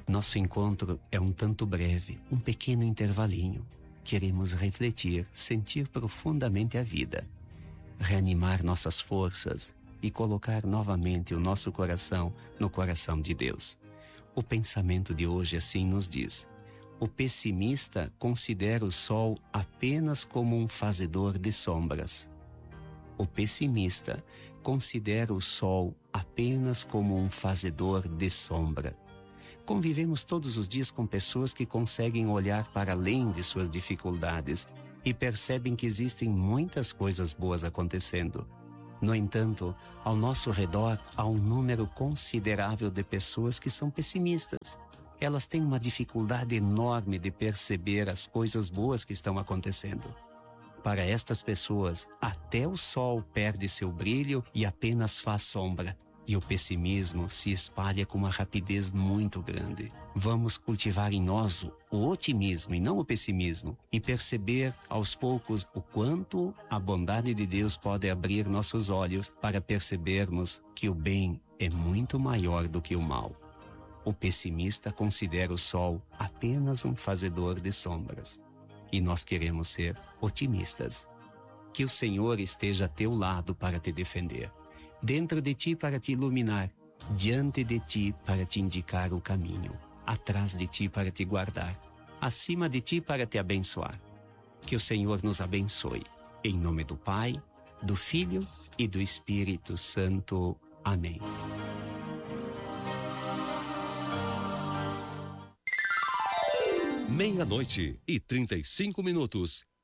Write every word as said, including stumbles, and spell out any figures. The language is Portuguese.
Nosso encontro é um tanto breve, um pequeno intervalinho. Queremos refletir, sentir profundamente a vida, reanimar nossas forças e colocar novamente o nosso coração no coração de Deus. O pensamento de hoje assim nos diz: o pessimista considera o sol apenas como um fazedor de sombras. O pessimista considera o sol apenas como um fazedor de sombra. Convivemos todos os dias com pessoas que conseguem olhar para além de suas dificuldades e percebem que existem muitas coisas boas acontecendo. No entanto, ao nosso redor há um número considerável de pessoas que são pessimistas. Elas têm uma dificuldade enorme de perceber as coisas boas que estão acontecendo. Para estas pessoas, até o sol perde seu brilho e apenas faz sombra. E o pessimismo se espalha com uma rapidez muito grande. Vamos cultivar em nós o otimismo e não o pessimismo e perceber aos poucos o quanto a bondade de Deus pode abrir nossos olhos para percebermos que o bem é muito maior do que o mal. O pessimista considera o sol apenas um fazedor de sombras. E nós queremos ser otimistas. Que o Senhor esteja a teu lado para te defender, dentro de ti para te iluminar, diante de ti para te indicar o caminho, atrás de ti para te guardar, acima de ti para te abençoar. Que o Senhor nos abençoe. Em nome do Pai, do Filho e do Espírito Santo. Amém. Meia-noite e trinta e cinco minutos.